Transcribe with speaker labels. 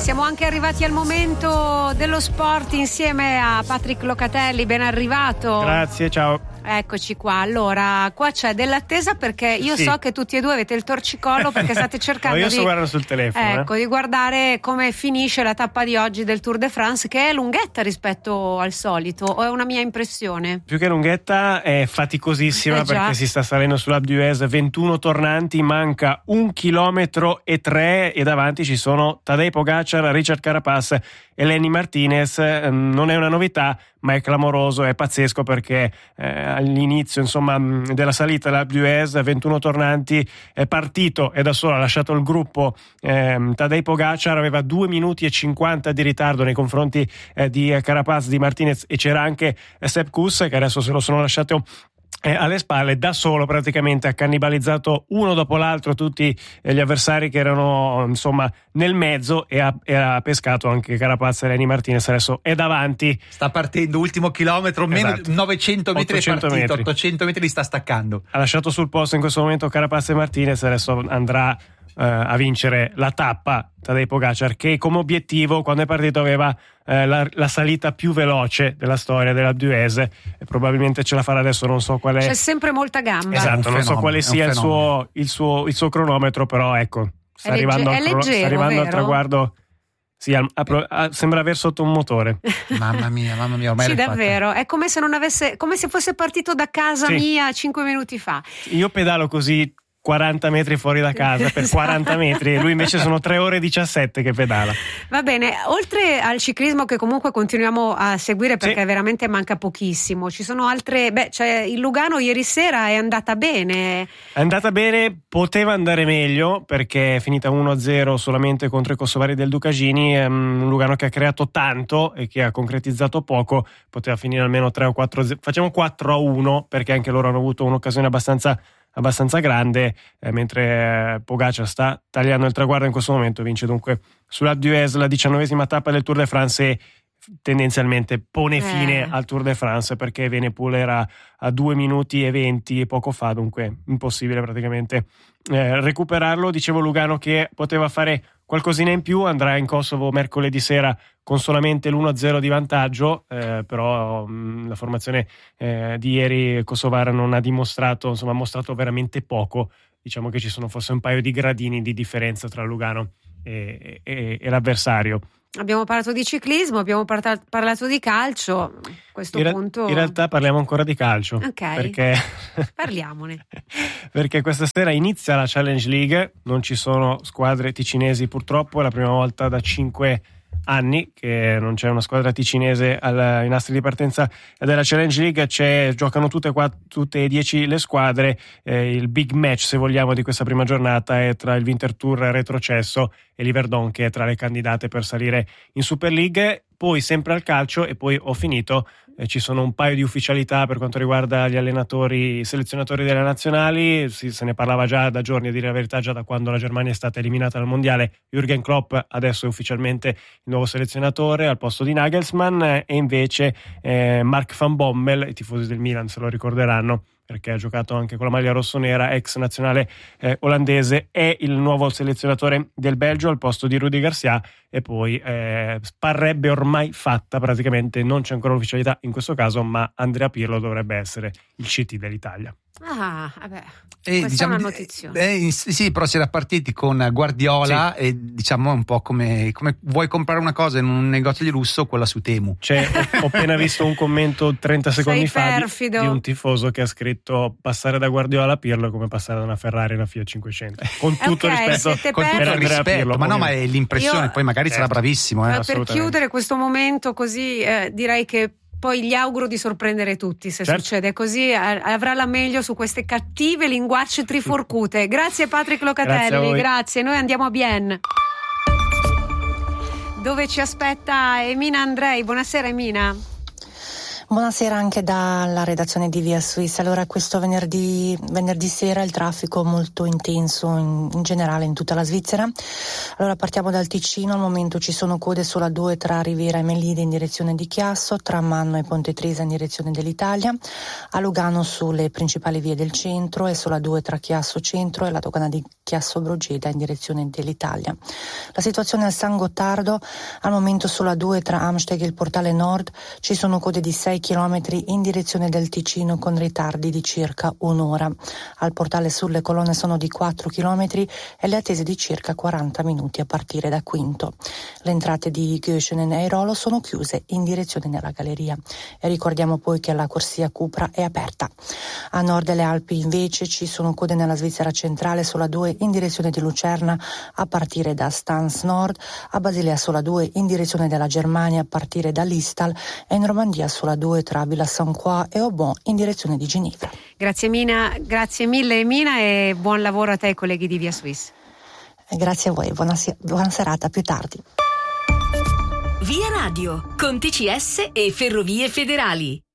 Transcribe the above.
Speaker 1: Siamo anche arrivati al momento dello sport insieme a Patrick Locatelli, ben arrivato.
Speaker 2: Grazie, ciao.
Speaker 1: Eccoci qua. Allora, qua c'è dell'attesa perché io so che tutti e due avete il torcicollo perché state cercando
Speaker 2: io sto guardando sul telefono.
Speaker 1: Ecco, di guardare come finisce la tappa di oggi del Tour de France, che è lunghetta rispetto al solito, o è una mia impressione?
Speaker 2: Più che lunghetta è faticosissima perché si sta salendo sull'Alpe d'Huez, 21 tornanti, manca 1,3 km e davanti ci sono Tadej Pogacar, Richard Carapaz e Lenny Martinez. Non è una novità, ma è clamoroso, è pazzesco perché all'inizio della salita dell'Alpe d'Huez, 21 tornanti, è partito e da solo ha lasciato il gruppo. Tadej Pogacar aveva 2 minuti e 50 di ritardo nei confronti di Carapaz, di Martinez, e c'era anche Sepp Kuss che adesso se lo sono lasciato alle spalle. Da solo praticamente ha cannibalizzato uno dopo l'altro tutti gli avversari che erano nel mezzo e ha pescato anche Carapaz e Lenny Martinez. Adesso è davanti,
Speaker 3: sta partendo, ultimo chilometro, meno 900 metri è partito, metri. 800 metri li sta staccando, ha
Speaker 2: lasciato sul posto in questo momento Carapaz e Martinez. Adesso andrà a vincere la tappa Tadej Pogacar, che come obiettivo quando è partito aveva la salita più veloce della storia dell'Alpe d'Huez e probabilmente ce la farà adesso. Non so qual è,
Speaker 1: c'è sempre molta gamba,
Speaker 2: esatto, non so quale sia il suo cronometro, però ecco, sta arrivando al traguardo. Sì, sembra aver sotto un motore.
Speaker 3: Mamma mia, ormai
Speaker 1: sì, davvero, è come se fosse partito da casa mia 5 minuti fa.
Speaker 2: Io pedalo così 40 metri fuori da casa per 40 metri e lui invece sono 3 ore e 17 che pedala. Va
Speaker 1: bene, oltre al ciclismo che comunque continuiamo a seguire perché veramente manca pochissimo, ci sono altre, cioè il Lugano ieri sera è andata bene,
Speaker 2: poteva andare meglio perché è finita 1-0 solamente contro i kosovari del Ducagini. Un Lugano che ha creato tanto e che ha concretizzato poco, poteva finire almeno 3 o 4-0, facciamo 4-1 perché anche loro hanno avuto un'occasione abbastanza grande, mentre Pogacar sta tagliando il traguardo in questo momento. Vince dunque sull'Alpe d'Huez la 19ª tappa del Tour de France e tendenzialmente pone fine al Tour de France perché Evenepoel era a 2 minuti e 20 poco fa, dunque impossibile praticamente recuperarlo. Dicevo, Lugano che poteva fare qualcosina in più, andrà in Kosovo mercoledì sera con solamente l'1-0 di vantaggio, però la formazione di ieri kosovara non ha dimostrato, ha mostrato veramente poco. Diciamo che ci sono forse un paio di gradini di differenza tra Lugano e l'avversario.
Speaker 1: Abbiamo parlato di ciclismo, abbiamo parlato di calcio. A questo punto
Speaker 2: in realtà parliamo ancora di calcio.
Speaker 1: Ok,
Speaker 2: perché
Speaker 1: parliamone.
Speaker 2: Perché questa sera inizia la Challenge League, non ci sono squadre ticinesi purtroppo, è la prima volta da 5 anni che non c'è una squadra ticinese ai nastri di partenza della Challenge League. Giocano tutte e 10 le squadre. Il big match, se vogliamo, di questa prima giornata è tra il Winterthur retrocesso e l'Yverdon, che è tra le candidate per salire in Super League. Poi sempre al calcio, e poi ho finito, ci sono un paio di ufficialità per quanto riguarda gli allenatori, i selezionatori delle nazionali. Se ne parlava già da giorni, a dire la verità, già da quando la Germania è stata eliminata dal mondiale. Jürgen Klopp adesso è ufficialmente il nuovo selezionatore al posto di Nagelsmann, e invece Mark van Bommel, i tifosi del Milan se lo ricorderanno perché ha giocato anche con la maglia rossonera, ex nazionale olandese, è il nuovo selezionatore del Belgio al posto di Rudi Garcia. E poi parrebbe ormai fatta praticamente, non c'è ancora l'ufficialità in questo caso, ma Andrea Pirlo dovrebbe essere il CT dell'Italia.
Speaker 1: Vabbè, questa è una notizia.
Speaker 3: Sì, però si era partiti con Guardiola e diciamo un po' come vuoi comprare una cosa in un negozio di lusso, quella su Temu.
Speaker 2: Ho appena visto un commento 30 secondi fa di un tifoso che ha scritto: passare da Guardiola a Pirlo è come passare da una Ferrari a una Fiat 500. Con tutto il rispetto,
Speaker 3: ma no, ma è l'impressione. Poi magari sarà bravissimo.
Speaker 1: Per chiudere questo momento così, direi che poi gli auguro di sorprendere tutti se succede così, avrà la meglio su queste cattive linguacce triforcute. Grazie Patrick Locatelli, grazie. Noi andiamo a Bienne, dove ci aspetta Emina Andrei. Buonasera Emina.
Speaker 4: Buonasera anche dalla redazione di Via Suisse. Allora, questo venerdì sera il traffico molto intenso in generale in tutta la Svizzera. Allora, partiamo dal Ticino. Al momento ci sono code sulla 2 tra Riviera e Melide in direzione di Chiasso, tra Manno e Ponte Tresa in direzione dell'Italia, a Lugano sulle principali vie del centro e sulla 2 tra Chiasso Centro e la dogana di Chiasso Brogeda in direzione dell'Italia. La situazione al San Gottardo: al momento sulla 2 tra Amsteg e il Portale Nord ci sono code di 6 chilometri in direzione del Ticino con ritardi di circa un'ora. Al Portale Sud le colonne sono di 4 chilometri e le attese di circa 40 minuti a partire da Quinto. Le entrate di Göschenen e Rolo sono chiuse in direzione della galleria e ricordiamo poi che la corsia Cupra è aperta. A nord delle Alpi invece ci sono code nella Svizzera centrale sulla 2 in direzione di Lucerna a partire da Stans Nord, a Basilea sulla 2 in direzione della Germania a partire da Listal e in Normandia sulla 2 tra Villa-Saint-Croix e Aubon in direzione di Ginevra.
Speaker 1: Grazie mille Mina e buon lavoro a te, colleghi di Via Suisse.
Speaker 4: Grazie a voi, buona serata, più tardi.
Speaker 5: Via Radio con TCS e Ferrovie Federali.